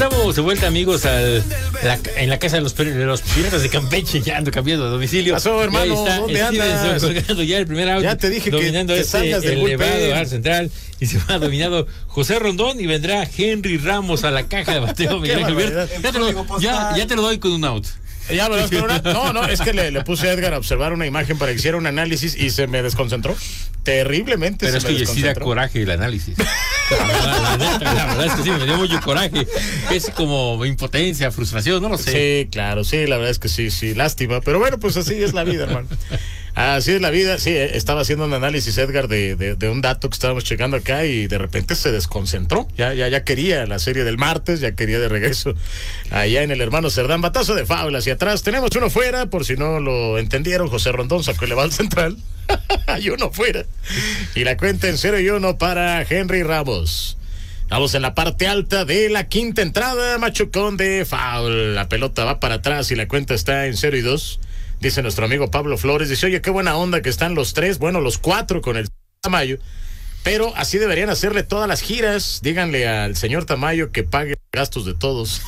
estamos de vuelta, amigos, en la casa de los piratas de Campeche. Ya ando cambiando de domicilio. Pasó, hermano, ¿dónde andas? Colgando ya el primer out. Ya te dije dominando que te salgas del elevado al central. Y se va dominado José Rondón y vendrá Henry Ramos a la caja de bateo. Miguel Ángel. Ya te lo doy con un out. Ya, no, es que le puse a Edgar a observar una imagen para que hiciera un análisis y se me desconcentró terriblemente. Pero es que sí da coraje el análisis. La verdad es que sí, me dio mucho coraje. Es como impotencia, frustración, no lo sé. Sí, claro, sí, la verdad es que sí, lástima. Pero bueno, pues así es la vida, hermano. Así es la vida. Sí, estaba haciendo un análisis, Edgar, de un dato que estábamos checando acá y de repente se desconcentró. Ya quería la serie del martes, ya quería de regreso allá en el hermano Cerdán. Batazo de foul hacia atrás. Tenemos uno fuera, por si no lo entendieron. José Rondón sacó el al central. Hay uno fuera. Y la cuenta en 0-1 para Henry Ramos. Vamos en la parte alta de la quinta entrada. Machucón de foul. La pelota va para atrás y la cuenta está en 0-2. Dice nuestro amigo Pablo Flores, dice, oye, qué buena onda que están los tres, bueno, los cuatro con el Tamayo, pero así deberían hacerle todas las giras. Díganle al señor Tamayo que pague gastos de todos.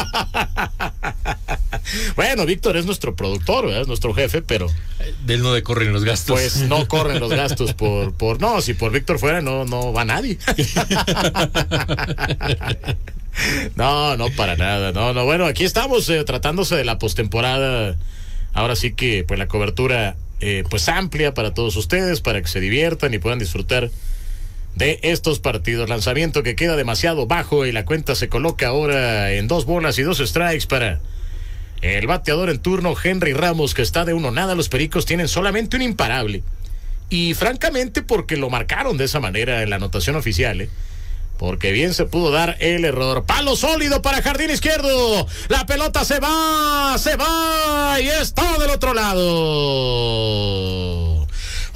Bueno, Víctor es nuestro productor, ¿verdad? Es nuestro jefe, pero de él no corren los gastos. Pues no corren los gastos no, si por Víctor fuera no va nadie. No, para nada. No, bueno, aquí estamos tratándose de la postemporada. Ahora sí que pues la cobertura pues amplia para todos ustedes, para que se diviertan y puedan disfrutar de estos partidos. Lanzamiento que queda demasiado bajo y la cuenta se coloca ahora en 2 bolas y 2 strikes para el bateador en turno, Henry Ramos, que está de 1-0. Los Pericos tienen solamente un imparable. Y francamente porque lo marcaron de esa manera en la anotación oficial, porque bien se pudo dar el error. Palo sólido para jardín izquierdo. La pelota se va y está del otro lado.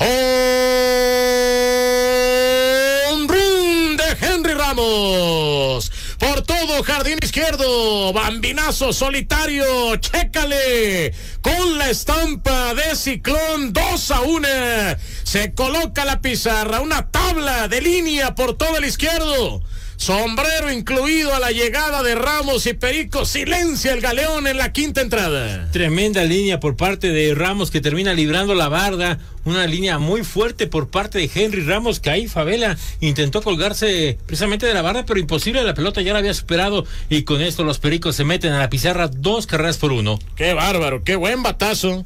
¡Home run de Henry Ramos! Por todo jardín izquierdo. Bambinazo solitario. Chécale. Con la estampa de Ciclón. 2-1. Se coloca la pizarra. Una tabla de línea por todo el izquierdo. Sombrero incluido a la llegada de Ramos y Perico. Silencia el galeón en la quinta entrada. Tremenda línea por parte de Ramos, que termina librando la barda. Una línea muy fuerte por parte de Henry Ramos, que ahí Favela intentó colgarse precisamente de la barda, pero imposible. La pelota ya la había superado y con esto los Pericos se meten a la pizarra 2-1. Qué bárbaro, qué buen batazo.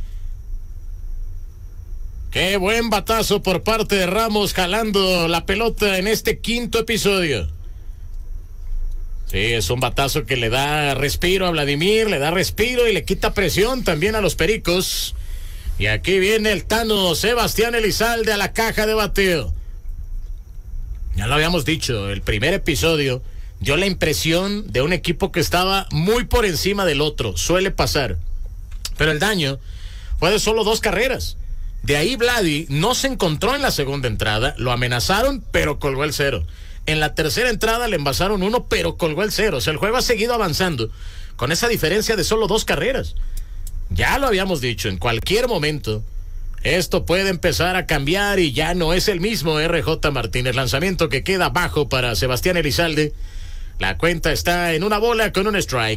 Qué buen batazo por parte de Ramos, jalando la pelota en este quinto episodio. Sí, es un batazo que le da respiro a Vladimir, le da respiro y le quita presión también a los Pericos. Y aquí viene el Tano Sebastián Elizalde a la caja de bateo. Ya lo habíamos dicho, el primer episodio dio la impresión de un equipo que estaba muy por encima del otro. Suele pasar. Pero el daño fue de solo 2 carreras. De ahí Vladi no se encontró en la segunda entrada, lo amenazaron, pero colgó el 0. En la tercera entrada le envasaron 1, pero colgó el 0. O sea, el juego ha seguido avanzando con esa diferencia de solo 2 carreras. Ya lo habíamos dicho, en cualquier momento esto puede empezar a cambiar y ya no es el mismo RJ Martínez. Lanzamiento que queda bajo para Sebastián Elizalde. La cuenta está en 1 bola con un strike.